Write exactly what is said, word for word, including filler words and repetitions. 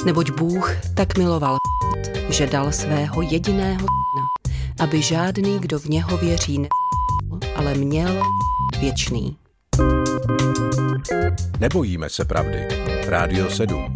Neboť Bůh tak miloval, že dal svého jediného syna, aby žádný, kdo v něho věří, ne, ale měl věčný. Nebojíme se pravdy. Rádio sedm.